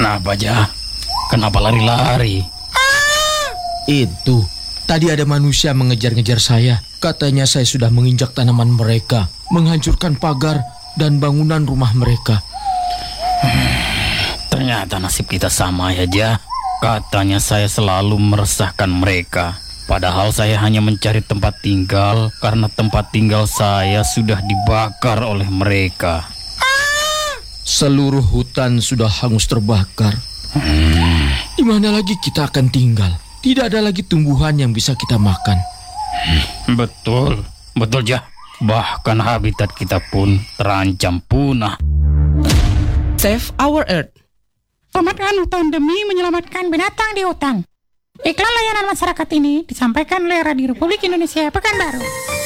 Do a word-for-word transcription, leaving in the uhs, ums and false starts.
Kenapa, Jah? Kenapa lari-lari? Itu, tadi ada manusia mengejar-ngejar saya. Katanya saya sudah menginjak tanaman mereka, menghancurkan pagar dan bangunan rumah mereka. Ternyata nasib kita sama ya, Jah. Katanya saya selalu meresahkan mereka. Padahal saya hanya mencari tempat tinggal karena tempat tinggal saya sudah dibakar oleh mereka. Seluruh hutan sudah hangus terbakar. Hmm. Di mana lagi kita akan tinggal? Tidak ada lagi tumbuhan yang bisa kita makan. Hmm, betul, betul, Jah. Bahkan habitat kita pun terancam punah. Save our Earth. Selamatkan hutan demi menyelamatkan binatang di hutan. Iklan layanan masyarakat ini disampaikan oleh Radio Republik Indonesia Pekanbaru.